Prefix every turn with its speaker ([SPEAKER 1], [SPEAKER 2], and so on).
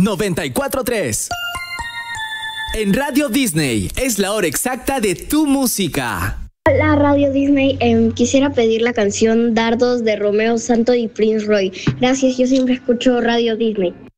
[SPEAKER 1] 94.3. En Radio Disney es la hora exacta de tu música.
[SPEAKER 2] Hola Radio Disney, quisiera pedir la canción Dardos de Romeo Santos y Prince Roy. Gracias, yo siempre escucho Radio Disney.